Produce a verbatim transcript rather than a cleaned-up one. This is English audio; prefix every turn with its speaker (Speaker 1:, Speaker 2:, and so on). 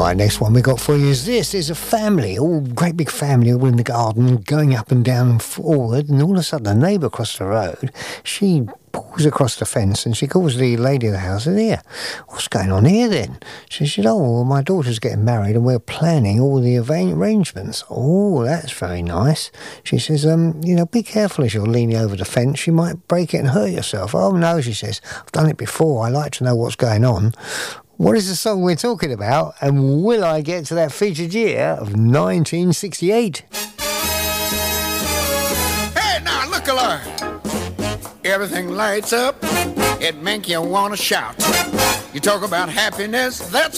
Speaker 1: Right, next one we got for you is this. There's a family, all great big family, all in the garden, going up and down and forward, and all of a sudden a neighbour across the road, she pulls across the fence and she calls the lady of the house and here, what's going on here then? She said, oh, well, my daughter's getting married and we're planning all the arrangements. Oh, that's very nice. She says, um, you know, be careful as you're leaning over the fence, you might break it and hurt yourself. Oh no, she says, I've done it before, I like to know what's going on. What is the song we're talking about, and will I get to that featured year of nineteen sixty-eight?
Speaker 2: Hey, now look along. Everything lights up, it make you want to shout. You talk about happiness, that's